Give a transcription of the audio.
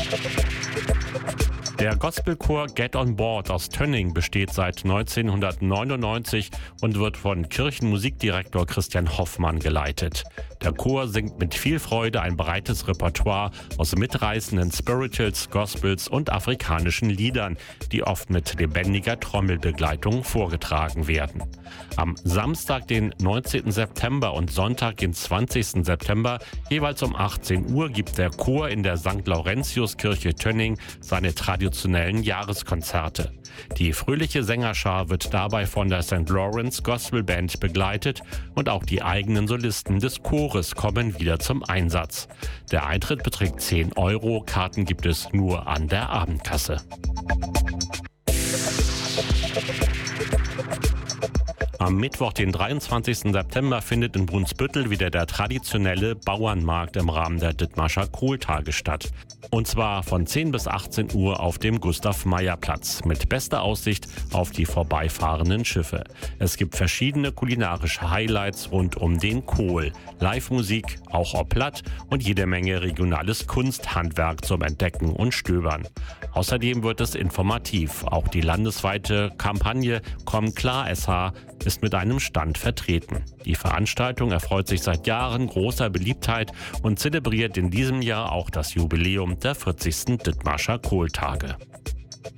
Der Gospelchor Get on Board aus Tönning besteht seit 1999 und wird von Kirchenmusikdirektor Christian Hoffmann geleitet. Der Chor singt mit viel Freude ein breites Repertoire aus mitreißenden Spirituals, Gospels und afrikanischen Liedern, die oft mit lebendiger Trommelbegleitung vorgetragen werden. Am Samstag, den 19. September und Sonntag, den 20. September, jeweils um 18 Uhr, gibt der Chor in der St. Laurentiuskirche Tönning seine traditionellen Jahreskonzerte. Die fröhliche Sängerschar wird dabei von der St. Lawrence Gospel Band begleitet und auch die eigenen Solisten des Chores kommen wieder zum Einsatz. Der Eintritt beträgt 10 €, Karten gibt es nur an der Abendkasse. Am Mittwoch, den 23. September, findet in Brunsbüttel wieder der traditionelle Bauernmarkt im Rahmen der Dithmarscher Kohltage statt. Und zwar von 10 bis 18 Uhr auf dem Gustav-Meyer-Platz mit bester Aussicht auf die vorbeifahrenden Schiffe. Es gibt verschiedene kulinarische Highlights rund um den Kohl, Live-Musik, auch ob platt und jede Menge regionales Kunsthandwerk zum Entdecken und Stöbern. Außerdem wird es informativ. Auch die landesweite Kampagne Komm klar SH ist mit einem Stand vertreten. Die Veranstaltung erfreut sich seit Jahren großer Beliebtheit und zelebriert in diesem Jahr auch das Jubiläum der 40. Dithmarscher Kohltage.